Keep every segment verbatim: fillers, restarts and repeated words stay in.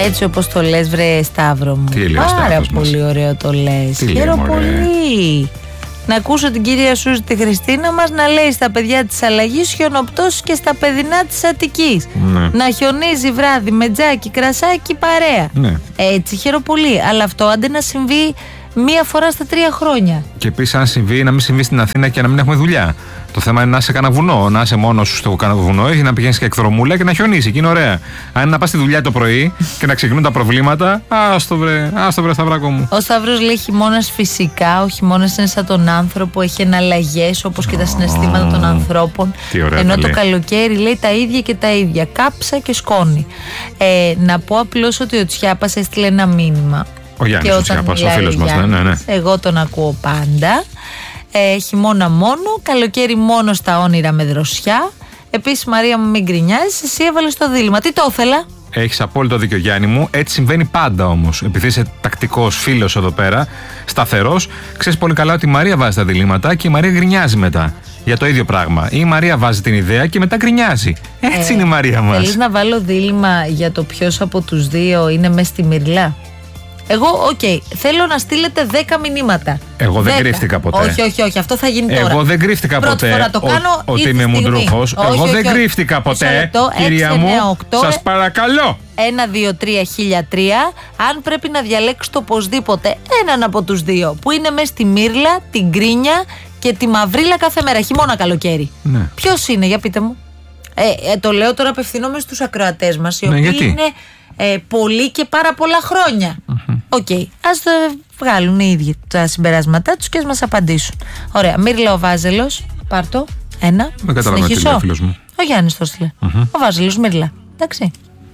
Έτσι όπως το λες, βρε Σταύρο μου. Τι Πάρα πολύ μας. Ωραίο το λες. Χαίρομαι πολύ. Να ακούσω την κυρία Σούζη τη Χριστίνα μας να λέει στα παιδιά της Αλλαγής χιονοπτώσεις και στα παιδινά της Αττικής. Ναι. Να χιονίζει βράδυ με τζάκι, κρασάκι, παρέα. Ναι. Έτσι χαίρομαι πολύ. Αλλά αυτό άντε να συμβεί μία φορά στα τρία χρόνια. Και επίσης, αν συμβεί, να μην συμβεί στην Αθήνα και να μην έχουμε δουλειά. Το θέμα είναι να είσαι κανένα βουνό, να είσαι μόνος σου στο κανένα βουνό ή να πηγαίνεις και εκδρομούλα και να χιονίσει. Και είναι ωραία. Αν είναι να πας στη δουλειά το πρωί και να ξεκινούν τα προβλήματα, άστο βρε, άστο βρε Σταυράκο μου. Ο Σταύρος λέει χειμώνας φυσικά. Ο χειμώνας είναι σαν τον άνθρωπο, έχει εναλλαγές όπως και τα συναισθήματα των ανθρώπων. Ενώ το λέει. Καλοκαίρι λέει τα ίδια και τα ίδια. Κάψα και σκόνη. Ε, να πω απλώς ότι ο Τσιάπας έστειλε ένα μήνυμα. Ο Γιάννης ο Τσιάπας, ο φίλος μας, ναι, ναι, ναι. Εγώ τον ακούω πάντα. Ε, χειμώνα μόνο, καλοκαίρι μόνο στα όνειρα με δροσιά. Επίσης, Μαρία μου, μην γκρινιάζεις, εσύ έβαλες το δίλημμα. Τι το ήθελα. Έχεις απόλυτο δίκιο, Γιάννη μου. Έτσι συμβαίνει πάντα όμως. Επειδή είσαι τακτικός φίλος εδώ πέρα, σταθερός, ξέρεις πολύ καλά ότι η Μαρία βάζει τα διλήμματα και η Μαρία γκρινιάζει μετά. Για το ίδιο πράγμα. Ή η Μαρία βάζει την ιδέα και μετά γκρινιάζει. Έτσι ε, είναι η Μαρία μας. Θέλεις να βάλω δίλημμα για το ποιος από τους δύο είναι μες στη μυρλά? Εγώ, οκ, okay, θέλω να στείλετε δέκα μηνύματα. Εγώ δεν κρύφτηκα ποτέ. Όχι, όχι, όχι, αυτό θα γίνει τώρα. Εγώ δεν κρύφτηκα Πρώτη ποτέ. Φορά το κάνω, ο, ότι είμαι μουντρούχος. Εγώ όχι, δεν όχι, κρύφτηκα ποτέ. Λεπτό, κυρία έξι, μου, εννιά, οκτώ, σας παρακαλώ. ένα, δύο, τρία, χίλια τρία. Αν πρέπει να διαλέξετε οπωσδήποτε έναν από τους δύο που είναι μέσα στη μύρλα, την κρίνια και τη μαυρίλα κάθε μέρα, χειμώνα καλοκαίρι. Ναι. Ποιος είναι, για πείτε μου. Ε, ε, το λέω τώρα απευθυνόμενοι στους ακροατές μας, οι ναι, οποίοι γιατί? είναι ε, πολλοί και πάρα πολλά χρόνια. Οκ, okay. Ας το βγάλουν οι ίδιοι τα συμπεράσματά τους και ας μας απαντήσουν. Ωραία, Μύρλα ο Βάζελος, πάρ' το, ένα. Με καταλαβαίνω τι λέει φίλος μου. Ο Γιάννης το στείλε. Mm-hmm. Ο Βάζελος, Μύρλα, εντάξει.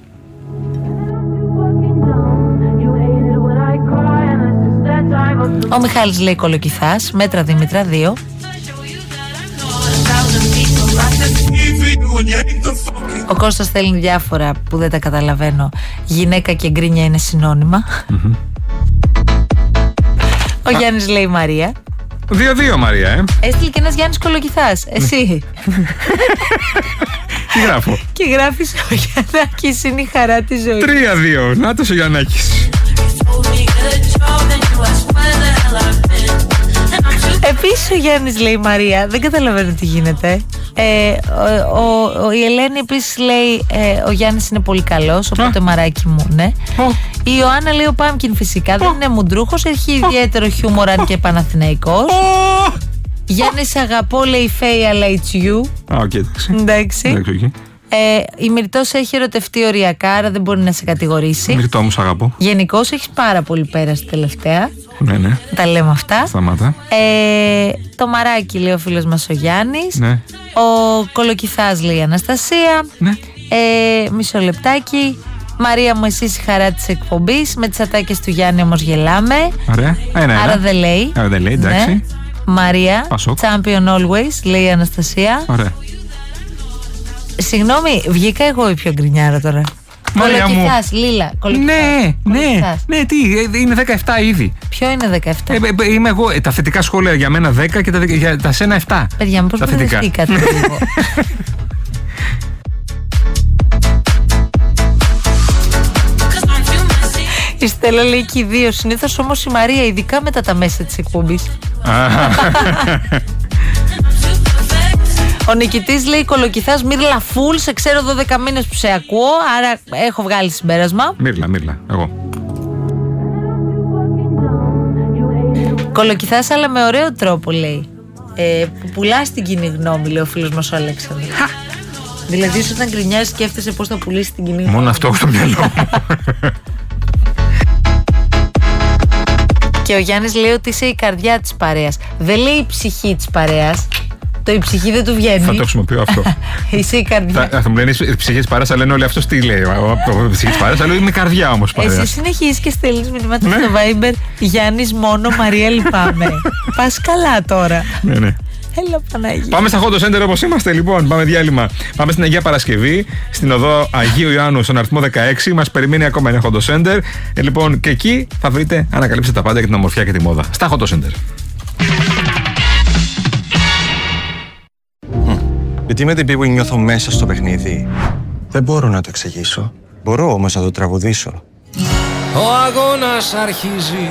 Ο Μιχάλης λέει Κολοκυθάς, μέτρα Δήμητρα, δύο. Ο Κώστας θέλει διάφορα που δεν τα καταλαβαίνω. Γυναίκα και γκρίνια είναι συνώνυμα. Mm-hmm. Ο Γιάννης λέει Μαρία. Δύο-δύο Μαρία, ε. Έστειλε και ένας Γιάννης Κολοκυθάς. Εσύ. Τι γράφω. Και γράφεις ο Γιαννάκης είναι η χαρά της ζωής. Τρία-δύο. Νάτος ο Γιαννάκης. Επίσης ο Γιάννης λέει Μαρία. Δεν καταλαβαίνω τι γίνεται. Ε, ο, ο, ο, η Ελένη επίσης λέει ε, ο Γιάννης είναι πολύ καλός, οπότε oh. μαράκι μου, ναι. Oh. Η Ιωάννα λέει ο Πάμκιν φυσικά oh. δεν είναι μουντρούχος, έχει oh. ιδιαίτερο χιούμορ αν και παναθηναϊκός. Oh. Γιάννης αγαπώ λέει Φέη αλλά it's you. Ah, okay, εντάξει. Εντάξει. Okay. Ε, η Μυρτός έχει ερωτευτεί οριακά, άρα δεν μπορεί να σε κατηγορήσει. Μυρτό όμως αγαπώ. Γενικώς έχεις πάρα πολύ πέραση τελευταία. Ναι, ναι. Τα λέμε αυτά. Σταμάτα. Ε, το μαράκι λέει ο φίλος μας ο Γιάννης. Ναι. Ο Κολοκυθάς λέει η Αναστασία. Ναι. Ε, μισό λεπτάκι. Μαρία μου, εσύ η χαρά της εκπομπής. Με τις ατάκες του Γιάννη όμως γελάμε. Ωραία. Ένα, άρα δεν λέει. Άρα δεν λέει, εντάξει. Ναι. Μαρία. Πασόκ. Champion always, λέει η Αναστασία. Ωραία. Συγγνώμη, βγήκα εγώ η πιο γκρινιάρα τώρα. Κολοκυθάς, Λίλα. Κολοκυθάς. Ναι, ναι, ναι, τι, είναι δεκαεπτά ήδη. Ποιο είναι δεκαεπτά? Ε, ε, είμαι εγώ, ε, τα θετικά σχόλια για μένα δέκα και τα, για, τα σένα επτά. Παιδιά, μήπως μπερδευτήκατε λίγο. Η Στέλλα λέει και οι δύο. Συνήθως όμως η Μαρία, ειδικά μετά τα μέσα της εκπομπής. Ο νικητής λέει Κολοκυθάς Μύρλα φουλ. Σε ξέρω δώδεκα μήνες που σε ακούω, άρα έχω βγάλει συμπέρασμα. Μύρλα, Μύρλα, εγώ. Κολοκυθάς αλλά με ωραίο τρόπο λέει. Ε, που πουλάς την κοινή γνώμη, λέει ο φίλος μας ο Αλέξανδρος. Δηλαδή όταν γκρινιάζεις σκέφτεσαι πώς θα πουλήσεις την κοινή γνώμη. Μόνο αυτό έχω στο μυαλό μου. Και ο Γιάννης λέει ότι είσαι η καρδιά της παρέας. Δεν λέει η ψυχή της παρέας. Το η ψυχή δεν του βγαίνει. Θα το χρησιμοποιώ αυτό. Είσαι η καρδιά. Θα, θα μου λένε η ψυχή της παρέας, αλλά λένε όλοι αυτός τι λέει. Η ψυχή της παρέας, αλλά είμαι η καρδιά όμως παρέας. Εσύ συνεχίζεις και στέλνεις μηνύματα στο Viber. Γιάννης μόνο, Μαρία λυπάμαι. Πας καλά τώρα. Ναι, ναι. Έλα Παναγία. Πάμε στα Hot Center όπως είμαστε λοιπόν. Πάμε διάλειμμα. Πάμε στην Αγία Παρασκευή, στην οδό Αγίου Ιωάννου, στον αριθμό δεκαέξι. Μας περιμένει ακόμα ένα Hot Center. Ε, λοιπόν, και εκεί θα βρείτε, ανακαλύψετε τα πάντα για την ομορφιά και τη μόδα. Στα Hot Center. Γιατί με την πίπου νιώθω μέσα στο παιχνίδι. Δεν μπορώ να το εξηγήσω. Μπορώ όμως να το τραγουδήσω. ο αγώνας αρχίζει.